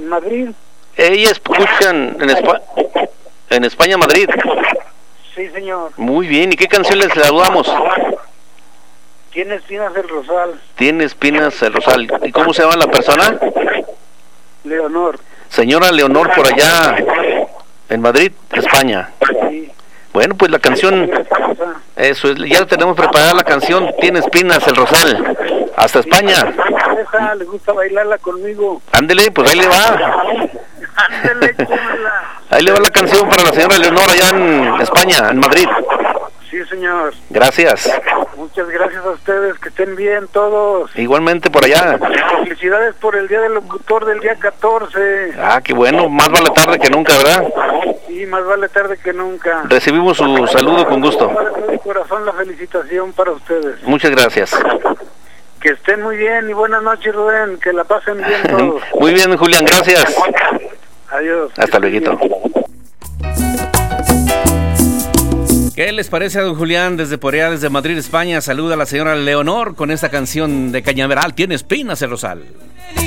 en Madrid. Ella escucha en España, Madrid. Sí, señor. Muy bien, ¿y qué canción les saludamos? Tiene espinas el rosal. Tiene espinas el rosal. ¿Y cómo se llama la persona? Leonor. Señora Leonor, por allá en Madrid, España. Sí. Bueno, pues la canción, eso es, ya tenemos preparada la canción, Tiene espinas el rosal, hasta España. Esa, le gusta bailarla conmigo. Ándele, pues ahí le va. Ándele, cúmela. Ahí le va la canción para la señora Leonor allá en España, en Madrid. Sí, señor. Gracias. Muchas gracias a ustedes, que estén bien todos. Igualmente por allá. Felicidades por el Día del Locutor del día 14. Ah, qué bueno, más vale tarde que nunca, ¿verdad? Sí, más vale tarde que nunca. Recibimos su saludo con gusto. De corazón la felicitación para ustedes. Muchas gracias. Que estén muy bien y buenas noches, Rubén, que la pasen bien todos. Muy bien, Julián, gracias. Adiós. Hasta luego. ¿Qué les parece a don Julián desde Porea, desde Madrid, España? Saluda a la señora Leonor con esta canción de Cañaveral, Tiene espinas el rosal.